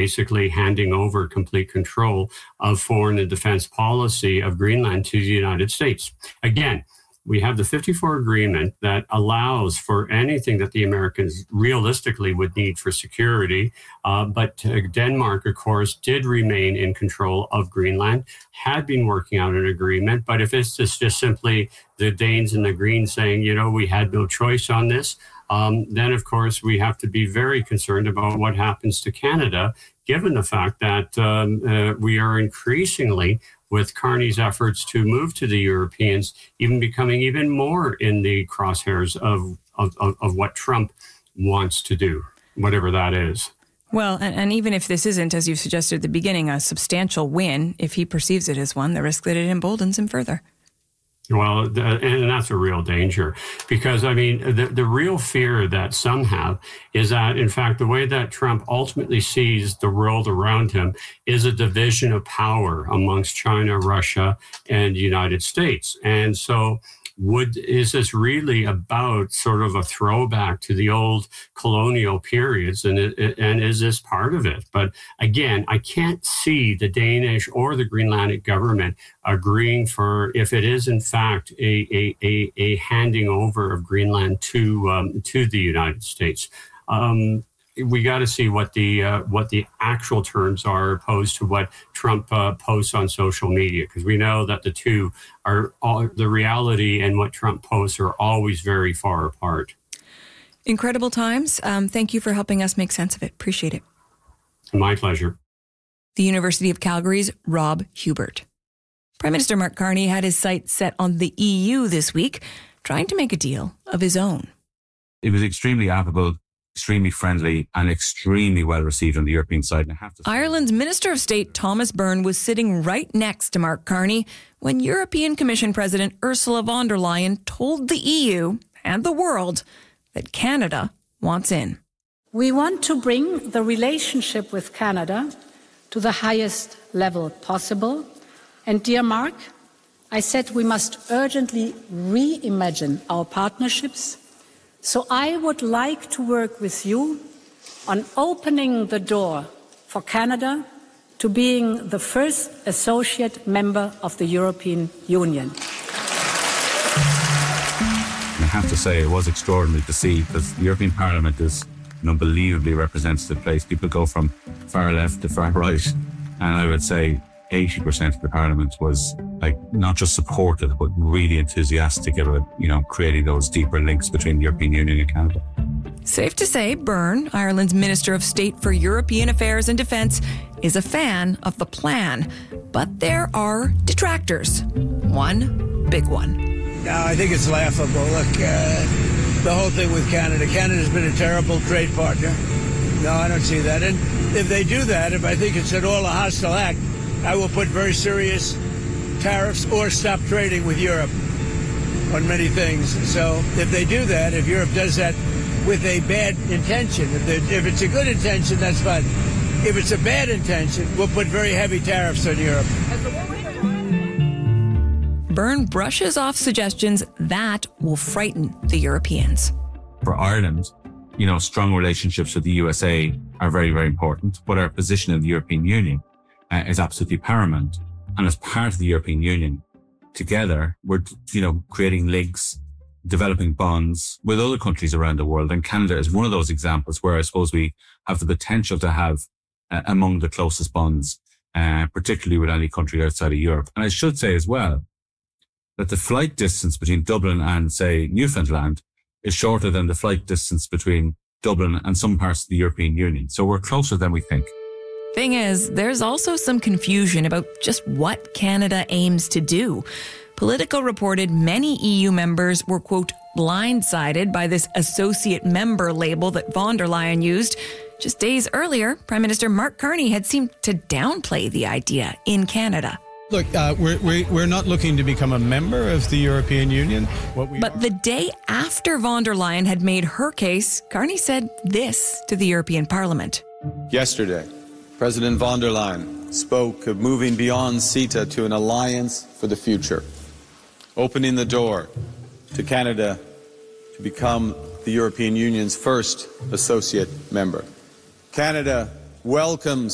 basically handing over complete control of foreign and defense policy of Greenland to the United States. Again, we have the 54 agreement that allows for anything that the Americans realistically would need for security. But Denmark, of course, did remain in control of Greenland, had been working out an agreement. But if it's just simply the Danes and the Greens saying, we had no choice on this, then, of course, we have to be very concerned about what happens to Canada, given the fact that we are increasingly, with Carney's efforts to move to the Europeans, even becoming even more in the crosshairs of what Trump wants to do, whatever that is. Well, and even if this isn't, as you suggested at the beginning, a substantial win, if he perceives it as one, the risk that it emboldens him further. Well, and that's a real danger because, the real fear that some have is that, in fact, the way that Trump ultimately sees the world around him is a division of power amongst China, Russia, and the United States. And so is this really about sort of a throwback to the old colonial periods? And is this part of it? But again, I can't see the Danish or the Greenlandic government agreeing for, if it is in fact a handing over of Greenland to the United States. We got to see what the actual terms are opposed to what Trump posts on social media, because we know that the two are the reality and what Trump posts are always very far apart. Incredible times. Thank you for helping us make sense of it. Appreciate it. My pleasure. The University of Calgary's Rob Hubert. Prime Minister Mark Carney had his sights set on the EU this week, trying to make a deal of his own. It was extremely affable, extremely friendly and extremely well received on the European side. And Ireland's Minister of State Thomas Byrne was sitting right next to Mark Carney when European Commission President Ursula von der Leyen told the EU and the world that Canada wants in. We want to bring the relationship with Canada to the highest level possible. And dear Mark, I said we must urgently reimagine our partnerships. So I would like to work with you on opening the door for Canada to being the first associate member of the European Union. I have to say it was extraordinary to see, because the European Parliament is an unbelievably representative place. People go from far left to far right, and I would say 80% of the Parliament was not just supportive, but really enthusiastic about, creating those deeper links between the European Union and Canada. Safe to say, Byrne, Ireland's Minister of State for European Affairs and Defence, is a fan of the plan. But there are detractors. One big one. No, I think it's laughable. Look, the whole thing with Canada. Canada's been a terrible trade partner. No, I don't see that. And if they do that, if I think it's at all a hostile act, I will put very serious tariffs or stop trading with Europe on many things. So if they do that, if Europe does that with a bad intention, if it's a good intention, that's fine. If it's a bad intention, we'll put very heavy tariffs on Europe. Byrne brushes off suggestions that will frighten the Europeans. For Ireland, strong relationships with the USA are very, very important, but our position in the European Union is absolutely paramount. And as part of the European Union, together, we're, creating links, developing bonds with other countries around the world. And Canada is one of those examples where I suppose we have the potential to have among the closest bonds, particularly with any country outside of Europe. And I should say as well that the flight distance between Dublin and, say, Newfoundland is shorter than the flight distance between Dublin and some parts of the European Union. So we're closer than we think. Thing is, there's also some confusion about just what Canada aims to do. Politico reported many EU members were, quote, blindsided by this associate member label that von der Leyen used. Just days earlier, Prime Minister Mark Carney had seemed to downplay the idea in Canada. Look, we're not looking to become a member of the European Union. But the day after von der Leyen had made her case, Carney said this to the European Parliament. Yesterday, President von der Leyen spoke of moving beyond CETA to an alliance for the future, opening the door to Canada to become the European Union's first associate member. Canada welcomes